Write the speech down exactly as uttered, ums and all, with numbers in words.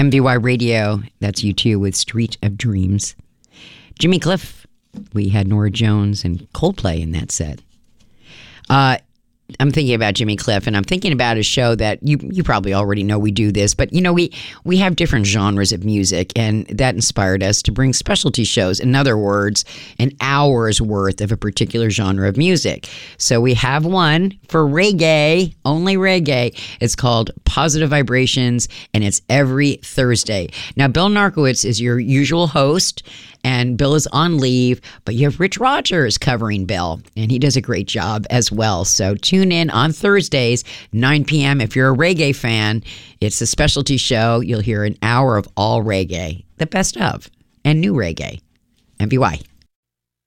M V Y Radio, that's U two with Street of Dreams. Jimmy Cliff, we had Nora Jones and Coldplay in that set. Uh, I'm thinking about Jimmy Cliff, and I'm thinking about a show that you you probably already know we do this, but you know we we have different genres of music, and that inspired us to bring specialty shows. In other words, an hour's worth of a particular genre of music. So we have one for reggae, only reggae. It's called Positive Vibrations, and it's every Thursday. Now, Bill Narkowitz is your usual host, and Bill is on leave, but you have Rich Rogers covering Bill, and he does a great job as well. So tune in on Thursdays, nine p.m. If you're a reggae fan, it's a specialty show. You'll hear an hour of all reggae, the best of, and new reggae. M V Y.